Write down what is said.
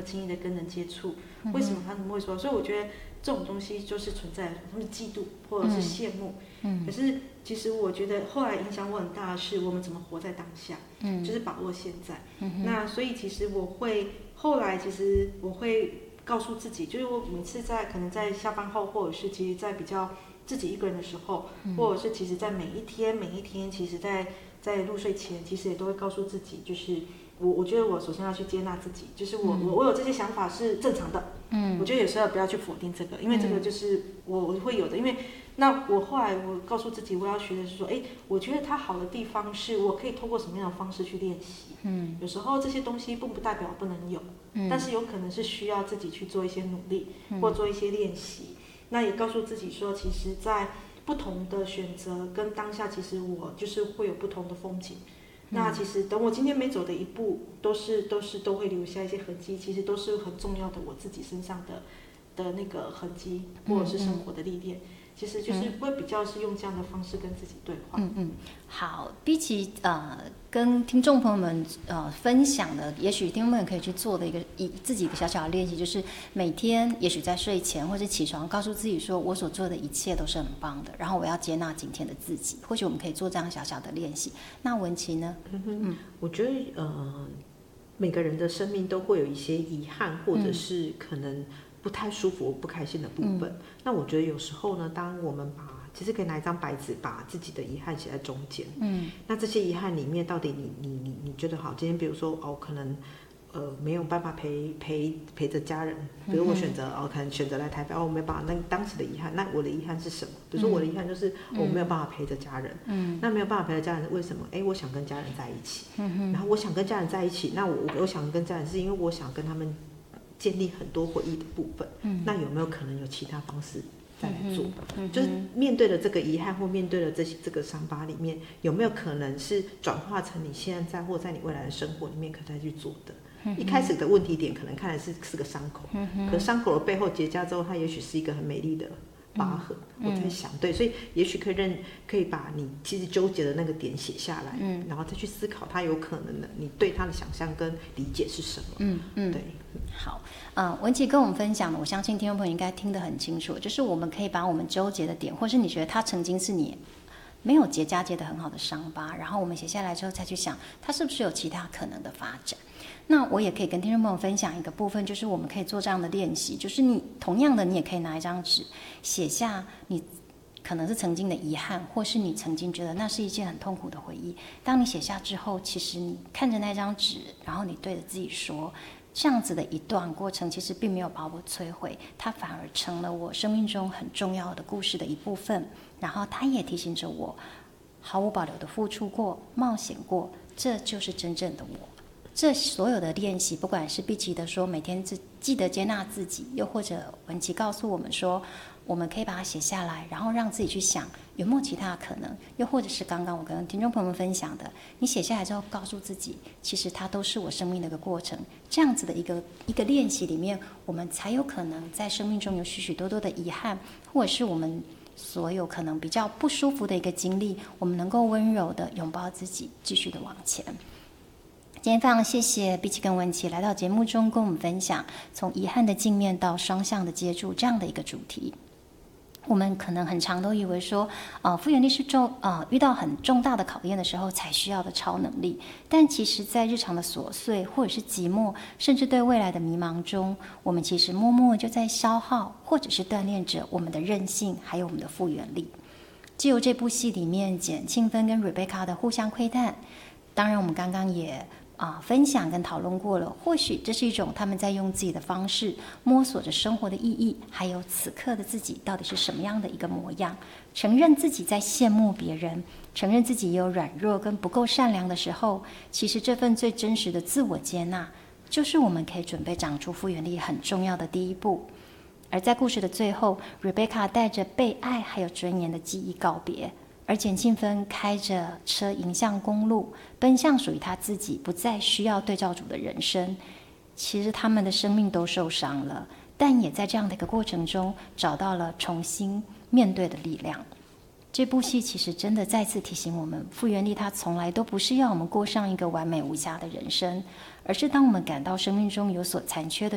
轻易的跟人接触，为什么他们会说？所以我觉得这种东西就是存在，他们嫉妒或者是羡慕。可是其实我觉得后来影响我很大的是我们怎么活在当下，就是把握现在。那所以其实后来其实我会告诉自己，就是我每次可能在下班后，或者是其实在比较自己一个人的时候，或者是其实在每一天，其实在入睡前，其实也都会告诉自己，就是我觉得我首先要去接纳自己，就是我有这些想法是正常的。我觉得有时候不要去否定这个，因为这个就是我会有的。因为那我后来我告诉自己，我要学的是说，我觉得它好的地方是我可以透过什么样的方式去练习。有时候这些东西不代表不能有，但是有可能是需要自己去做一些努力，或做一些练习。那也告诉自己说，其实在不同的选择跟当下，其实我就是会有不同的风景。那其实等我今天每走的一步，都会留下一些痕迹，其实都是很重要的我自己身上的那个痕迹，或者是生活的历练。其实就是会比较是用这样的方式跟自己对话。 好，比起跟听众朋友们分享的，也许听众朋友可以去做的自己的小小的练习，就是每天也许在睡前或者起床，告诉自己说，我所做的一切都是很棒的，然后我要接纳今天的自己。或许我们可以做这样小小的练习。那文琪呢？ 我觉得每个人的生命都会有一些遗憾，或者是可能不太舒服、不开心的部分。那我觉得有时候呢，当我们其实可以拿一张白纸，把自己的遗憾写在中间。那这些遗憾里面，到底你觉得好？今天比如说可能没有办法陪着家人，比如我选择可能选择来台北，我没办法。那当时的遗憾，那我的遗憾是什么？比如说我的遗憾就是我没有办法陪着家人。那没有办法陪着家人，为什么？我想跟家人在一起。然后我想跟家人在一起，那我想跟家人是因为我想跟他们建立很多回忆的部分。那有没有可能有其他方式再来做？就是面对了这个遗憾，或面对了这个伤疤里面，有没有可能是转化成你现在或在你未来的生活里面可再去做的？一开始的问题点可能看来是个伤口，可是伤口的背后结痂之后，它也许是一个很美丽的疤痕。我在想，对，所以也许可以把你其实纠结的那个点写下来，然后再去思考它有可能的你对它的想象跟理解是什么。对。 好，文琪跟我们分享的，我相信听众朋友应该听得很清楚，就是我们可以把我们纠结的点，或是你觉得它曾经是你没有结痂结得很好的伤疤，然后我们写下来之后再去想，它是不是有其他可能的发展。那我也可以跟听众朋友分享一个部分，就是我们可以做这样的练习，就是你同样的，你也可以拿一张纸写下你可能是曾经的遗憾，或是你曾经觉得那是一件很痛苦的回忆。当你写下之后，其实你看着那张纸，然后你对着自己说，这样子的一段过程其实并没有把我摧毁，它反而成了我生命中很重要的故事的一部分。然后它也提醒着我，毫无保留的付出过，冒险过，这就是真正的我。这所有的练习，不管是碧琪的说每天记得接纳自己，又或者文琪告诉我们说，我们可以把它写下来，然后让自己去想有没有其他的可能，又或者是刚刚我跟听众朋友们分享的，你写下来之后告诉自己，其实它都是我生命的一个过程。这样子的一个练习里面，我们才有可能在生命中有许许多多的遗憾，或者是我们所有可能比较不舒服的一个经历，我们能够温柔的拥抱自己，继续的往前。今天非常谢谢碧琪跟文琪来到节目中跟我们分享从遗憾的镜面到双向的接住这样的一个主题。我们可能很常都以为说复原力是遇到很重大的考验的时候才需要的超能力，但其实在日常的琐碎或者是寂寞，甚至对未来的迷茫中，我们其实默默就在消耗或者是锻炼着我们的韧性还有我们的复原力。藉由这部戏里面简庆芬跟 Rebecca 的互相窥探，当然我们刚刚也分享跟讨论过了，或许这是一种他们在用自己的方式摸索着生活的意义，还有此刻的自己到底是什么样的一个模样，承认自己在羡慕别人，承认自己也有软弱跟不够善良的时候，其实这份最真实的自我接纳，就是我们可以准备长出复原力很重要的第一步。而在故事的最后， Rebecca 带着被爱还有尊严的记忆告别，而简庆芬开着车迎向公路，奔向属于他自己不再需要对照组的人生。其实他们的生命都受伤了，但也在这样的一个过程中找到了重新面对的力量。这部戏其实真的再次提醒我们，复原力它从来都不是要我们过上一个完美无瑕的人生，而是当我们感到生命中有所残缺的